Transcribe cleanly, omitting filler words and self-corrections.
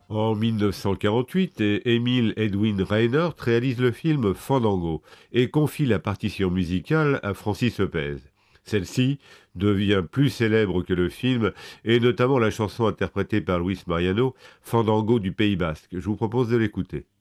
En 1948, Emil Edwin Reinhardt réalise le film Fandango et confie la partition musicale à Francis Lepez. Celle-ci devient plus célèbre que le film, et notamment la chanson interprétée par Luis Mariano, Fandango du Pays Basque. Je vous propose de l'écouter.